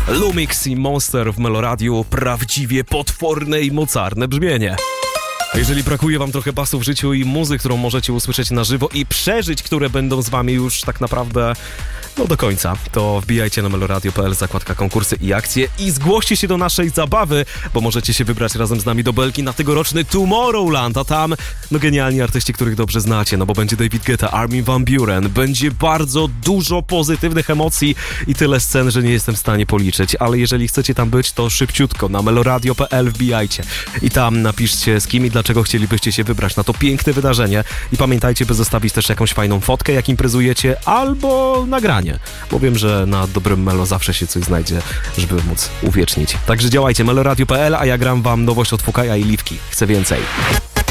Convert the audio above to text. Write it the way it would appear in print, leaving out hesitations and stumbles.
Lumix i Monster w Meloradiu, prawdziwie potworne i mocarne brzmienie. A jeżeli brakuje wam trochę basu w życiu i muzy, którą możecie usłyszeć na żywo i przeżyć, które będą z wami już tak naprawdę do końca, to wbijajcie na meloradio.pl, zakładka konkursy i akcje i zgłoście się do naszej zabawy, bo możecie się wybrać razem z nami do Belgii na tegoroczny Tomorrowland, a tam genialni artyści, których dobrze znacie, bo będzie David Guetta, Armin van Buuren, będzie bardzo dużo pozytywnych emocji i tyle scen, że nie jestem w stanie policzyć, ale jeżeli chcecie tam być, to szybciutko na meloradio.pl wbijajcie i tam napiszcie, z kim i dlaczego chcielibyście się wybrać na to piękne wydarzenie i pamiętajcie, by zostawić też jakąś fajną fotkę, jak imprezujecie, albo nagranie, bo wiem, że na dobrym Melo zawsze się coś znajdzie, żeby móc uwiecznić. Także działajcie, meloradio.pl, a ja gram wam nowość od Fukaja i Liwki. Chcę więcej.